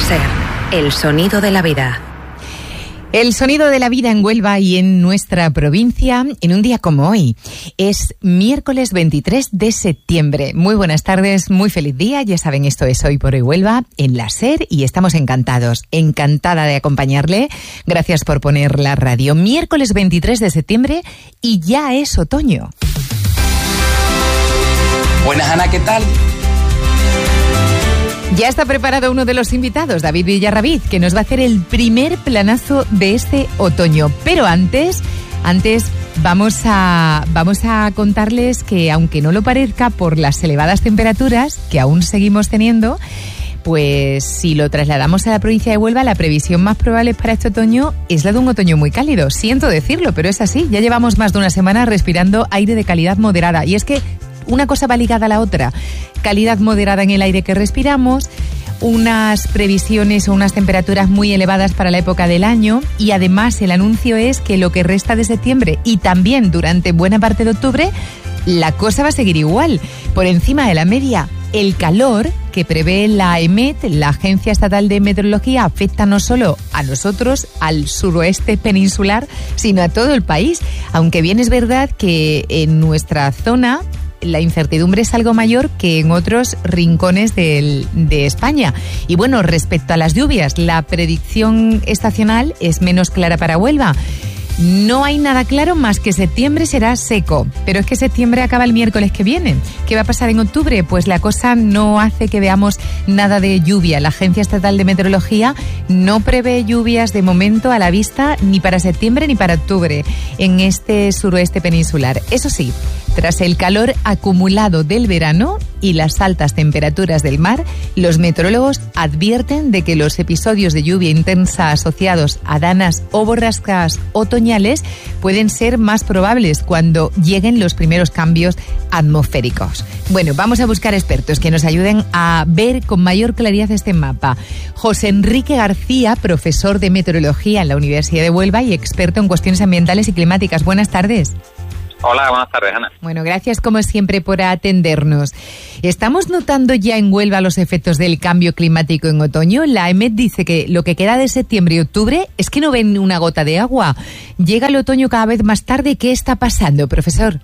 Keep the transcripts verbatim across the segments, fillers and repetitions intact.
Ser, el sonido de la vida. El sonido de la vida en Huelva y en nuestra provincia en un día como hoy. Es miércoles veintitrés de septiembre. Muy buenas tardes, muy feliz día. Ya saben, esto es Hoy por Hoy Huelva en la Ser y estamos encantados, encantada de acompañarle. Gracias por poner la radio. Miércoles veintitrés de septiembre y ya es otoño. Buenas, Ana, ¿qué tal? Ya está preparado uno de los invitados, David Villarrabiz, que nos va a hacer el primer planazo de este otoño. Pero antes, antes vamos a, vamos a contarles que, aunque no lo parezca por las elevadas temperaturas que aún seguimos teniendo, pues si lo trasladamos a la provincia de Huelva, la previsión más probable para este otoño es la de un otoño muy cálido. Siento decirlo, pero es así. Ya llevamos más de una semana respirando aire de calidad moderada. Y es que una cosa va ligada a la otra. Calidad moderada en el aire que respiramos, unas previsiones o unas temperaturas muy elevadas para la época del año y además el anuncio es que lo que resta de septiembre y también durante buena parte de octubre, la cosa va a seguir igual. Por encima de la media, el calor que prevé la E M E T, la Agencia Estatal de Meteorología, afecta no solo a nosotros, al suroeste peninsular, sino a todo el país. Aunque bien es verdad que en nuestra zona la incertidumbre es algo mayor que en otros rincones del, de España. Y bueno, respecto a las lluvias, la predicción estacional es menos clara para Huelva. No hay nada claro más que septiembre será seco, pero es que septiembre acaba el miércoles que viene. ¿Qué va a pasar en octubre? Pues la cosa no hace que veamos nada de lluvia. La Agencia Estatal de Meteorología no prevé lluvias de momento a la vista ni para septiembre ni para octubre en este suroeste peninsular. Eso sí, tras el calor acumulado del verano y las altas temperaturas del mar, los meteorólogos advierten de que los episodios de lluvia intensa asociados a danas o borrascas otoñales pueden ser más probables cuando lleguen los primeros cambios atmosféricos. Bueno, vamos a buscar expertos que nos ayuden a ver con mayor claridad este mapa. José Enrique García, profesor de meteorología en la Universidad de Huelva y experto en cuestiones ambientales y climáticas. Buenas tardes. Hola, buenas tardes, Ana. Bueno, gracias como siempre por atendernos. ¿Estamos notando ya en Huelva los efectos del cambio climático en otoño? La E M E T dice que lo que queda de septiembre y octubre es que no ven una gota de agua. Llega el otoño cada vez más tarde. ¿Qué está pasando, profesor?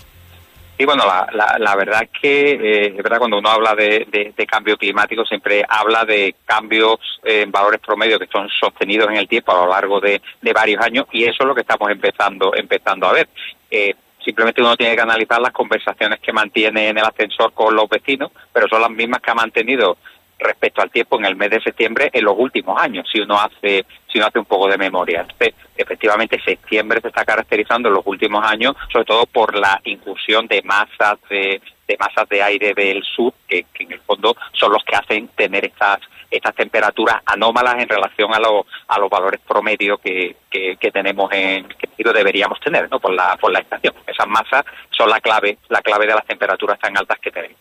Sí, bueno, la, la, la verdad es que eh, es verdad cuando uno habla de, de, de cambio climático siempre habla de cambios eh, en valores promedio que son sostenidos en el tiempo a lo largo de, de varios años y eso es lo que estamos empezando empezando a ver. Eh, Simplemente uno tiene que analizar las conversaciones que mantiene en el ascensor con los vecinos, pero son las mismas que ha mantenido respecto al tiempo en el mes de septiembre en los últimos años, si uno hace si uno hace un poco de memoria. Entonces, efectivamente, septiembre se está caracterizando en los últimos años, sobre todo por la incursión de masas de, de masas de aire del sur, que, que en el fondo son los que hacen tener estas estas temperaturas anómalas en relación a los a los valores promedio que, que, que tenemos en que deberíamos tener, ¿no? Por la por la estación. Esas masas son la clave la clave de las temperaturas tan altas que tenemos.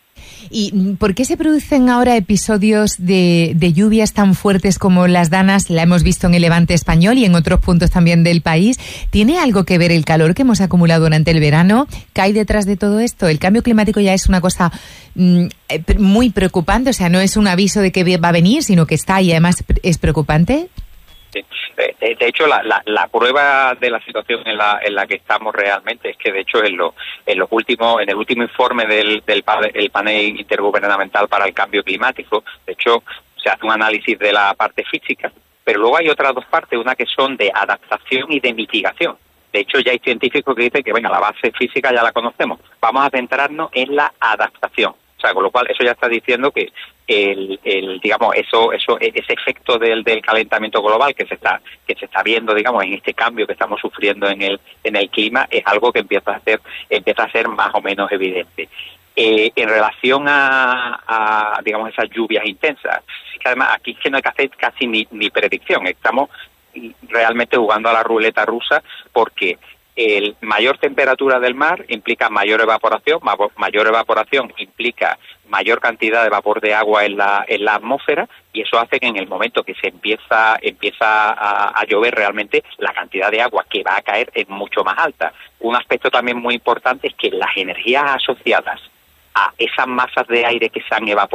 ¿Y por qué se producen ahora episodios de, de lluvias tan fuertes como las danas? La hemos visto en el Levante español y en otros puntos también del país. ¿Tiene algo que ver el calor que hemos acumulado durante el verano? ¿Qué hay detrás de todo esto? El cambio climático ya es una cosa mmm, muy preocupante, o sea, no es un aviso de que va a venir, sino que está y además es preocupante. Sí. De, de hecho, la, la, la prueba de la situación en la, en la que estamos realmente es que, de hecho, en, lo, en los últimos, en el último informe del, del el panel intergubernamental para el cambio climático, de hecho, se hace un análisis de la parte física, pero luego hay otras dos partes, una que son de adaptación y de mitigación. De hecho, ya hay científicos que dicen que, venga, la base física ya la conocemos, vamos a centrarnos en la adaptación. O sea, con lo cual eso ya está diciendo que el, el digamos eso eso ese efecto del, del calentamiento global que se está que se está viendo, digamos, en este cambio que estamos sufriendo en el en el clima es algo que empieza a ser empieza a ser más o menos evidente. Eh, en relación a, a digamos esas lluvias intensas, que además aquí es que no hay que hacer casi ni, ni predicción, estamos realmente jugando a la ruleta rusa porque el mayor temperatura del mar implica mayor evaporación, mayor evaporación implica mayor cantidad de vapor de agua en la en la atmósfera y eso hace que en el momento que se empieza empieza a, a llover realmente la cantidad de agua que va a caer es mucho más alta. Un aspecto también muy importante es que las energías asociadas a esas masas de aire que se han evaporado,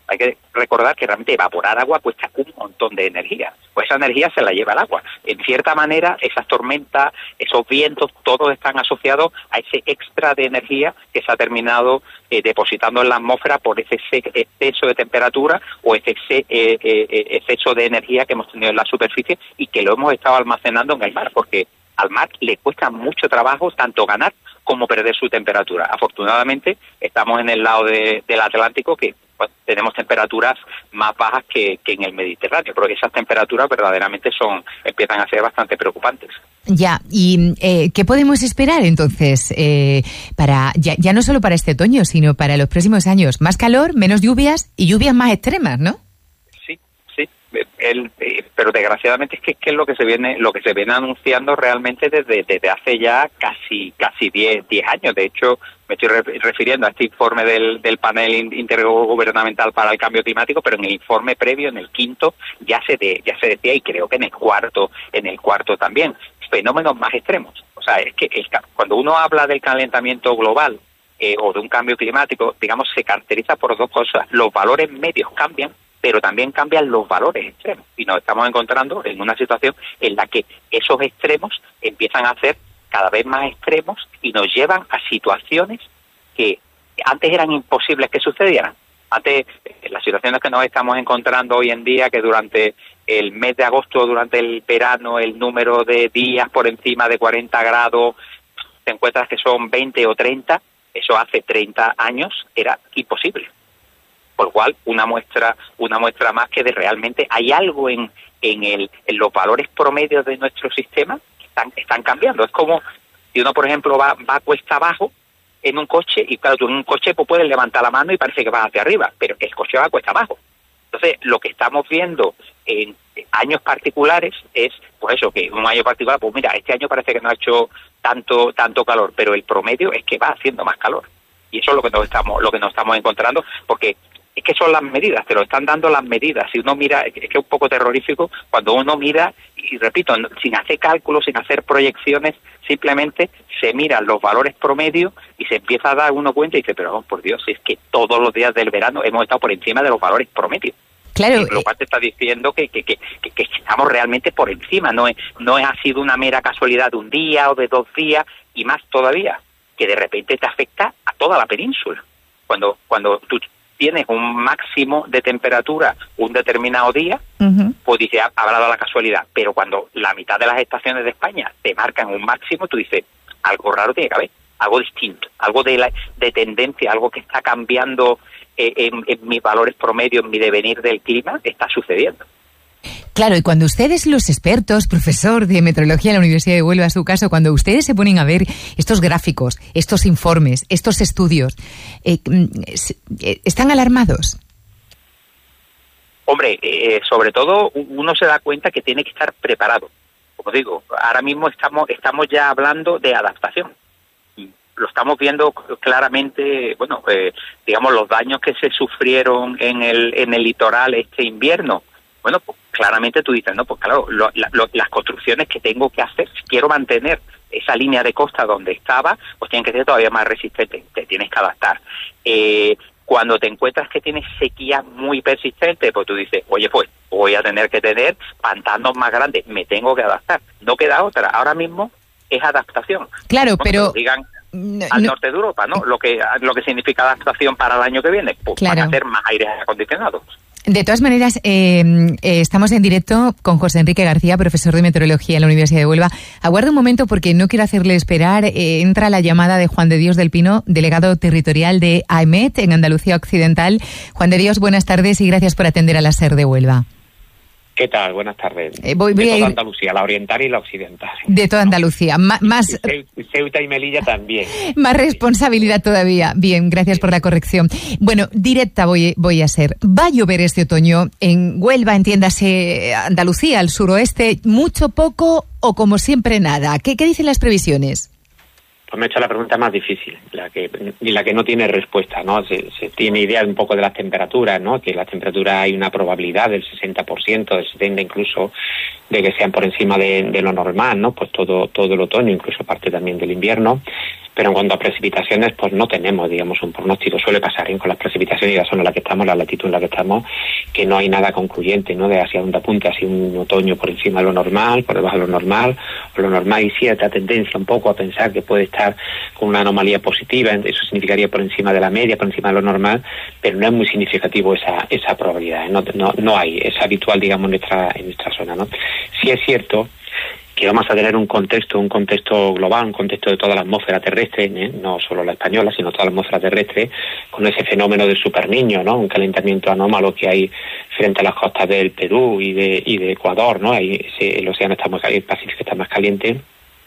Hay que recordar que realmente evaporar agua cuesta un montón de energía. Pues esa energía se la lleva el agua. En cierta manera, esas tormentas, esos vientos, todos están asociados a ese extra de energía que se ha terminado eh, depositando en la atmósfera por ese exceso de temperatura o ese eh, eh, exceso de energía que hemos tenido en la superficie y que lo hemos estado almacenando en el mar, porque al mar le cuesta mucho trabajo tanto ganar como perder su temperatura. Afortunadamente, estamos en el lado de, del Atlántico, que pues, tenemos temperaturas más bajas que, que en el Mediterráneo, pero esas temperaturas verdaderamente son empiezan a ser bastante preocupantes. Ya, ¿y eh, qué podemos esperar entonces eh, para ya, ya no solo para este otoño, sino para los próximos años? Más calor, menos lluvias y lluvias más extremas, ¿no? El, eh, pero desgraciadamente es que, que es lo que se viene lo que se viene anunciando realmente desde desde hace ya casi casi diez años. De hecho, me estoy re- refiriendo a este informe del, del panel intergubernamental para el cambio climático, pero en el informe previo, en el quinto, ya se de, ya se decía, y creo que en el cuarto en el cuarto también, fenómenos más extremos. O sea, es que el, cuando uno habla del calentamiento global eh, o de un cambio climático, digamos, se caracteriza por dos cosas: los valores medios cambian, pero también cambian los valores extremos. Y nos estamos encontrando en una situación en la que esos extremos empiezan a ser cada vez más extremos y nos llevan a situaciones que antes eran imposibles que sucedieran. Antes, las situaciones que nos estamos encontrando hoy en día, que durante el mes de agosto, durante el verano, el número de días por encima de cuarenta grados, te encuentras que son veinte o treinta, eso hace treinta años era imposible. Por lo cual, una muestra una muestra más que de realmente hay algo en en, el, en los valores promedios de nuestro sistema que están, están cambiando. Es como si uno, por ejemplo, va, va cuesta abajo en un coche, y claro, tú en un coche pues puedes levantar la mano y parece que vas hacia arriba, pero el coche va cuesta abajo. Entonces, lo que estamos viendo en años particulares es, pues eso, que un año particular, pues mira, este año parece que no ha hecho tanto tanto calor, pero el promedio es que va haciendo más calor. Y eso es lo que nos estamos lo que nos estamos encontrando, porque es que son las medidas, te lo están dando las medidas. Si uno mira, es que es un poco terrorífico cuando uno mira, y repito, sin hacer cálculos, sin hacer proyecciones, simplemente se miran los valores promedios y se empieza a dar uno cuenta y dice, pero oh, por Dios, es que todos los días del verano hemos estado por encima de los valores promedios. Claro. Lo cual te está diciendo que, que, que, que, que estamos realmente por encima, no es, no ha sido una mera casualidad de un día o de dos días, y más todavía, que de repente te afecta a toda la península. Cuando, cuando tú tienes un máximo de temperatura un determinado día, uh-huh. pues dices, habrá dado la casualidad. Pero cuando la mitad de las estaciones de España te marcan un máximo, tú dices, algo raro tiene que haber, algo distinto, algo de, la, de tendencia, algo que está cambiando eh, en, en mis valores promedios, en mi devenir del clima, está sucediendo. Claro, y cuando ustedes, los expertos, profesor de meteorología en la Universidad de Huelva, a su caso, cuando ustedes se ponen a ver estos gráficos, estos informes, estos estudios, eh, ¿están alarmados? Hombre, eh, sobre todo uno se da cuenta que tiene que estar preparado. Como digo, ahora mismo estamos estamos ya hablando de adaptación. Lo estamos viendo claramente, bueno, eh, digamos, los daños que se sufrieron en el en el litoral este invierno. Bueno, pues claramente tú dices, no, pues claro, lo, la, lo, las construcciones que tengo que hacer, si quiero mantener esa línea de costa donde estaba, pues tienen que ser todavía más resistentes, te tienes que adaptar. Eh, cuando te encuentras que tienes sequía muy persistente, pues tú dices, oye, pues voy a tener que tener pantanos más grandes, me tengo que adaptar. No queda otra, ahora mismo es adaptación. Claro, bueno, pero... digan al no, norte de Europa, ¿no? Lo que lo que significa adaptación para el año que viene, pues claro, van a hacer más aires acondicionados. De todas maneras, eh, eh, estamos en directo con José Enrique García, profesor de meteorología en la Universidad de Huelva. Aguarda un momento porque no quiero hacerle esperar. Eh, entra la llamada de Juan de Dios del Pino, delegado territorial de AEMET en Andalucía Occidental. Juan de Dios, buenas tardes y gracias por atender a la SER de Huelva. ¿Qué tal? Buenas tardes. Eh, voy, voy de toda ir... Andalucía, la oriental y la occidental. De toda Andalucía. M- más... Ceuta y Melilla también. Más responsabilidad todavía. Bien, gracias por la corrección. Bueno, directa voy, voy a ser. ¿Va a llover este otoño en Huelva, entiéndase Andalucía, al suroeste? ¿Mucho, poco o como siempre nada? ¿Qué, qué dicen las previsiones? Pues me he hecho la pregunta más difícil, la que y la que no tiene respuesta, ¿no? Se, se tiene idea un poco de las temperaturas, ¿no? Que las temperaturas hay una probabilidad del sesenta por ciento, del setenta por ciento incluso, de que sean por encima de, de lo normal, ¿no? Pues todo todo el otoño, incluso parte también del invierno. Pero en cuanto a precipitaciones, pues no tenemos, digamos, un pronóstico. Suele pasar, ¿eh? Con las precipitaciones y la zona en la que estamos, la latitud en la que estamos, que no hay nada concluyente, ¿no? De hacia dónde apunta, si un otoño por encima de lo normal, por debajo de lo normal, o lo normal, y cierta tendencia un poco a pensar que puede estar con una anomalía positiva, eso significaría por encima de la media, por encima de lo normal, pero no es muy significativo esa esa probabilidad, ¿eh? No, no, no hay, es habitual, digamos, en nuestra, en nuestra zona, ¿no? Sí es cierto que vamos a tener un contexto, un contexto global, un contexto de toda la atmósfera terrestre, ¿eh? No solo la española, sino toda la atmósfera terrestre, con ese fenómeno del superniño, ¿no? Un calentamiento anómalo que hay frente a las costas del Perú y de y de Ecuador, ¿no? Ahí ese, el océano está más el Pacífico está más caliente,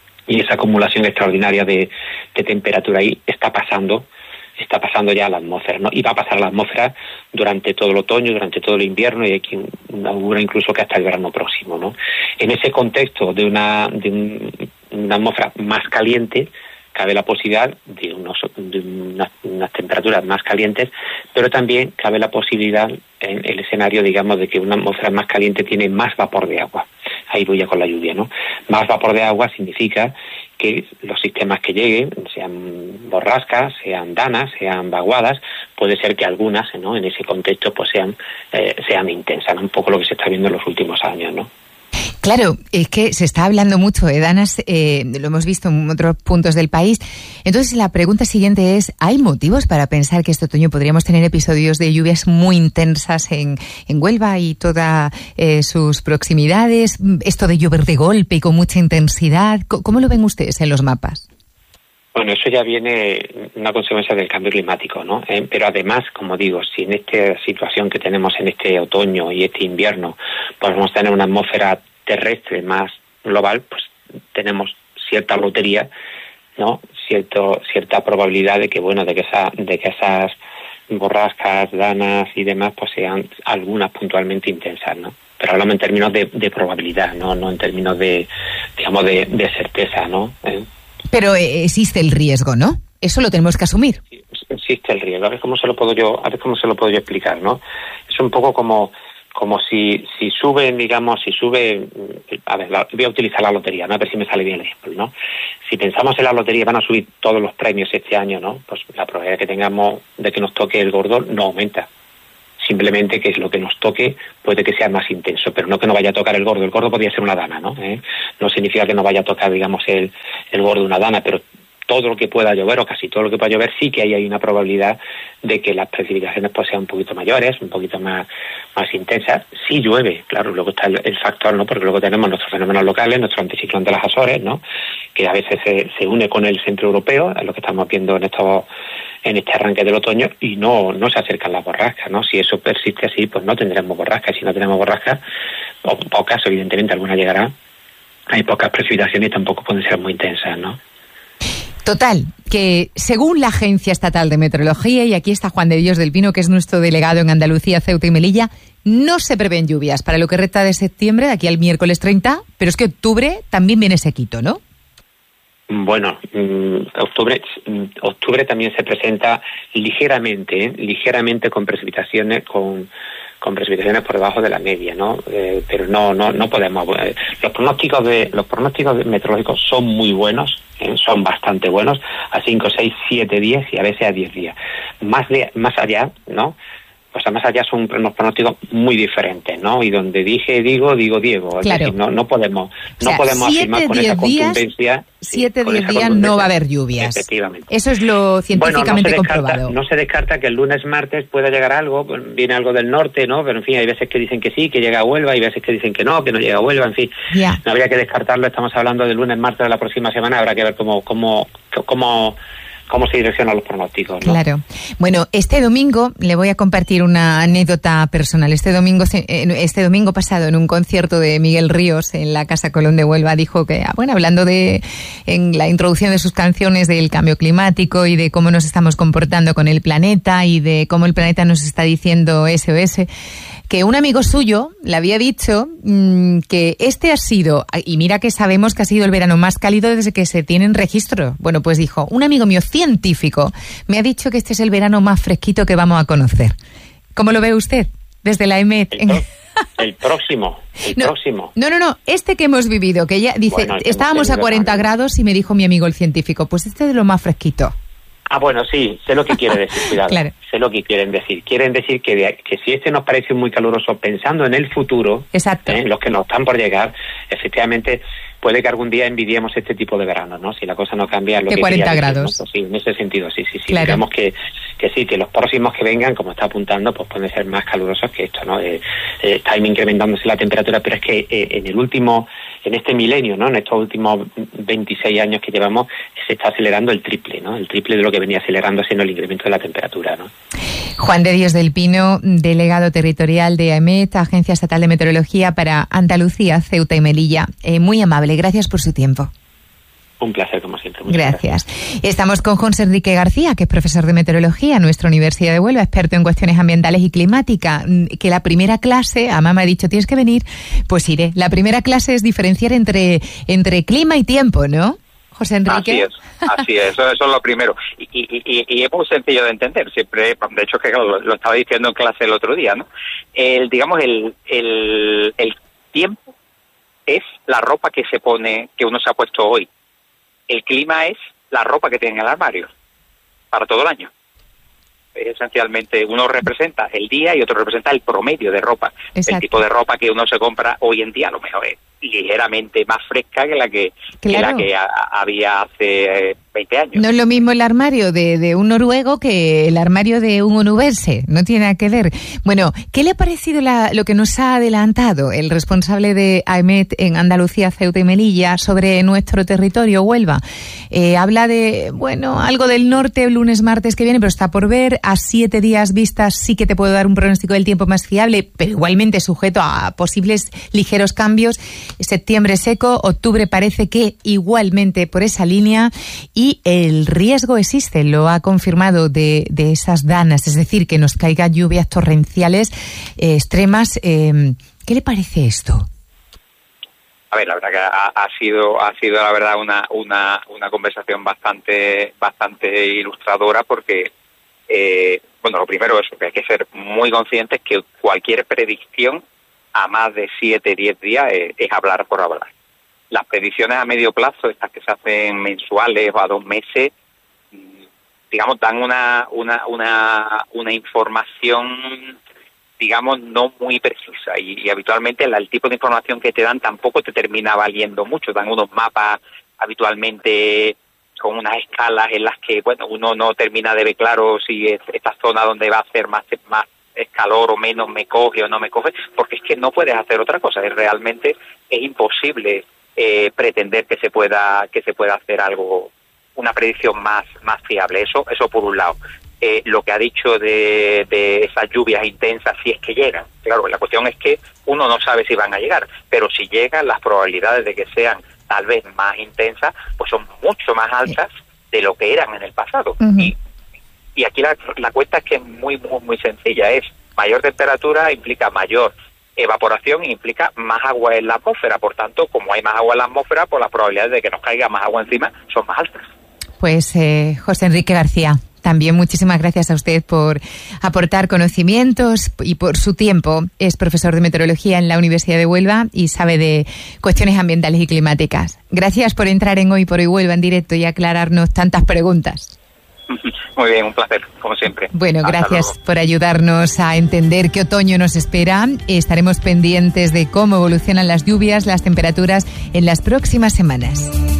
y esa acumulación extraordinaria de, de temperatura ahí está pasando, está pasando ya a la atmósfera, ¿no? Y va a pasar a la atmósfera durante todo el otoño, durante todo el invierno, y hay quien augura incluso que hasta el verano próximo, ¿no? En ese contexto de una de un, una atmósfera más caliente, cabe la posibilidad de, unos, de unas, unas temperaturas más calientes, pero también cabe la posibilidad en el escenario, digamos, de que una atmósfera más caliente tiene más vapor de agua. Ahí voy ya con la lluvia, ¿no? Más vapor de agua significa que los sistemas que lleguen, sean borrascas, sean danas, sean vaguadas, puede ser que algunas, ¿no? En ese contexto, pues sean eh, sean intensas, ¿no? Un poco lo que se está viendo en los últimos años, ¿no? Claro, es que se está hablando mucho de danas, eh, lo hemos visto en otros puntos del país. Entonces la pregunta siguiente es, ¿hay motivos para pensar que este otoño podríamos tener episodios de lluvias muy intensas en, en Huelva y todas eh, sus proximidades? Esto de llover de golpe y con mucha intensidad, ¿cómo lo ven ustedes en los mapas? Bueno, eso ya viene una consecuencia del cambio climático, ¿no? Eh, pero además, como digo, si en esta situación que tenemos en este otoño y este invierno podemos tener una atmósfera terrestre más global, pues tenemos cierta lotería, ¿no? Cierto, cierta probabilidad de que, bueno, de que esa, de que esas borrascas, danas y demás, pues sean algunas puntualmente intensas, ¿no? Pero hablamos en términos de, de probabilidad, ¿no? No en términos de, digamos, de, de certeza, ¿no? ¿Eh? Pero existe el riesgo, ¿no? Eso lo tenemos que asumir. Sí, existe el riesgo. A ver cómo se lo puedo yo, a ver cómo se lo puedo yo explicar, ¿no? Es un poco como como si si suben, digamos, si sube, a ver, la, voy a utilizar la lotería, ¿no? A ver si me sale bien el ejemplo, ¿no? Si pensamos en la lotería, van a subir todos los premios este año, ¿no? Pues la probabilidad que tengamos de que nos toque el gordo no aumenta. Simplemente que es lo que nos toque puede que sea más intenso, pero no que no vaya a tocar el gordo. El gordo podría ser una dana, ¿no? ¿Eh? No significa que no vaya a tocar, digamos, el, el gordo de una dana, pero todo lo que pueda llover, o casi todo lo que pueda llover, sí que ahí hay una probabilidad de que las precipitaciones pues sean un poquito mayores, un poquito más más intensas. Sí llueve, claro, luego está el, el factor, ¿no? Porque luego tenemos nuestros fenómenos locales, nuestro anticiclón de las Azores, ¿no? Que a veces se, se une con el centro europeo, es lo que estamos viendo en estos en este arranque del otoño, y no no se acercan las borrascas, ¿no? Si eso persiste así, pues no tendremos borrascas. Si no tenemos borrascas, o pocas, evidentemente alguna llegará, hay pocas precipitaciones y tampoco pueden ser muy intensas, ¿no? Total, que según la Agencia Estatal de Meteorología, y aquí está Juan de Dios del Pino, que es nuestro delegado en Andalucía, Ceuta y Melilla, no se prevén lluvias para lo que resta de septiembre, de aquí al miércoles treinta, pero es que octubre también viene sequito, ¿no? Bueno, octubre octubre también se presenta ligeramente, ¿eh? ligeramente con precipitaciones, con con precipitaciones por debajo de la media, ¿no? Eh, pero no no no podemos. Eh, los pronósticos de los pronósticos meteorológicos son muy buenos, ¿eh? Son bastante buenos a cinco, seis, siete, diez y a veces a diez días. Más de más allá, ¿no? Pues más allá son unos pronósticos muy diferentes, ¿no? Y donde dije digo, digo Diego. Claro. Es decir, no, no podemos, o sea, no podemos afirmar con esa contundencia. Siete, sí, diez días no va a haber lluvias. Efectivamente. Eso es lo científicamente bueno, no se comprobado. Descarta, no se descarta que el lunes, martes pueda llegar algo, viene algo del norte, ¿no? Pero en fin, hay veces que dicen que sí, que llega a Huelva, hay veces que dicen que no, que no llega a Huelva, en fin. Yeah. No habría que descartarlo, estamos hablando del lunes, martes de la próxima semana, habrá que ver cómo, cómo, cómo cómo se direccionan los pronósticos, ¿no? Claro. Bueno, este domingo le voy a compartir una anécdota personal. Este domingo, este domingo pasado, en un concierto de Miguel Ríos en la Casa Colón de Huelva, dijo que, bueno, hablando de, en la introducción de sus canciones, del cambio climático y de cómo nos estamos comportando con el planeta y de cómo el planeta nos está diciendo S O S, que un amigo suyo le había dicho mmm, que este ha sido, y mira que sabemos que ha sido el verano más cálido desde que se tienen registro. Bueno, pues dijo, un amigo mío científico me ha dicho que este es el verano más fresquito que vamos a conocer. ¿Cómo lo ve usted desde la E M E T? El, pro- el próximo, el no, próximo. No, no, no, este que hemos vivido, que ya dice, bueno, estábamos a cuarenta grados y me dijo mi amigo el científico, pues este es de lo más fresquito. Ah, bueno, sí, sé lo que quiere decir, cuidado. Claro. Sé lo que quieren decir. Quieren decir que, de, que si este nos parece muy caluroso, pensando en el futuro, exacto, ¿eh? los que nos están por llegar, efectivamente, puede que algún día envidiemos este tipo de verano, ¿no? Si la cosa no cambia, lo de que cuarenta decir, grados. ¿no? Pues sí, en ese sentido, sí, sí, sí. Claro. Digamos que, que sí, que los próximos que vengan, como está apuntando, pues pueden ser más calurosos que esto, ¿no? Eh, eh, está incrementándose la temperatura, pero es que eh, en el último, en este milenio, ¿no? En estos últimos veintiséis años que llevamos, se está acelerando el triple, ¿no? El triple de lo que venía acelerándose en el incremento de la temperatura, ¿no? Juan de Dios del Pino, delegado territorial de A E M E T, Agencia Estatal de Meteorología para Andalucía, Ceuta y Melilla. Eh, muy amable, gracias por su tiempo. Un placer, como siempre. Muchas gracias. gracias. Estamos con José Enrique García, que es profesor de meteorología en nuestra Universidad de Huelva, experto en cuestiones ambientales y climática. Que la primera clase, a mamá me ha dicho, tienes que venir, pues iré. La primera clase es diferenciar entre, entre clima y tiempo, ¿no? José Enrique. Así es, así es, eso, eso es lo primero. Y, y, y, y es muy sencillo de entender, siempre, de hecho, que lo, lo estaba diciendo en clase el otro día, ¿no? El, digamos, el, el, el tiempo es la ropa que se pone, que uno se ha puesto hoy. El clima es la ropa que tiene en el armario para todo el año. Esencialmente, uno representa el día y otro representa el promedio de ropa. Exacto. El tipo de ropa que uno se compra hoy en día, a lo mejor es ligeramente más fresca que la que, claro, que, la que a, había hace veinte años. No es lo mismo el armario de, de un noruego que el armario de un onubense, no tiene nada que ver. Bueno, ¿qué le ha parecido la, lo que nos ha adelantado el responsable de A E M E T en Andalucía, Ceuta y Melilla sobre nuestro territorio, Huelva? Eh, habla de, bueno, algo del norte el lunes, martes que viene, pero está por ver. A siete días vistas sí que te puedo dar un pronóstico del tiempo más fiable, pero igualmente sujeto a posibles ligeros cambios. Septiembre seco, octubre parece que igualmente por esa línea, y el riesgo existe, lo ha confirmado, de, de esas danas, es decir, que nos caigan lluvias torrenciales eh, extremas. Eh, ¿Qué le parece esto? A ver, la verdad que ha, ha sido ha sido la verdad una una una conversación bastante bastante ilustradora, porque eh, bueno, lo primero es que hay que ser muy conscientes que cualquier predicción a más de siete, diez días es, es hablar por hablar. Las predicciones a medio plazo, estas que se hacen mensuales o a dos meses, digamos, dan una una una una información, digamos, no muy precisa, y, y habitualmente el, el tipo de información que te dan tampoco te termina valiendo mucho. Dan unos mapas habitualmente con unas escalas en las que, bueno, uno no termina de ver claro si es esta zona donde va a ser más más calor o menos me coge o no me coge, porque es que no puedes hacer otra cosa. Es realmente es imposible eh, pretender que se pueda que se pueda hacer algo, una predicción más más fiable. Eso eso por un lado. Eh, lo que ha dicho de, de esas lluvias intensas, si es que llegan. Claro, la cuestión es que uno no sabe si van a llegar, pero si llegan, las probabilidades de que sean tal vez más intensas, pues son mucho más altas de lo que eran en el pasado. Uh-huh. Y Y aquí la, la cuenta es que es muy, muy, muy sencilla. Es mayor temperatura implica mayor evaporación y implica más agua en la atmósfera. Por tanto, como hay más agua en la atmósfera, pues las probabilidades de que nos caiga más agua encima son más altas. Pues eh, José Enrique García, también muchísimas gracias a usted por aportar conocimientos y por su tiempo. Es profesor de meteorología en la Universidad de Huelva y sabe de cuestiones ambientales y climáticas. Gracias por entrar en Hoy por Hoy Huelva en directo y aclararnos tantas preguntas. Muy bien, un placer, como siempre. Bueno, Hasta gracias luego. por ayudarnos a entender qué otoño nos espera. Estaremos pendientes de cómo evolucionan las lluvias, las temperaturas en las próximas semanas.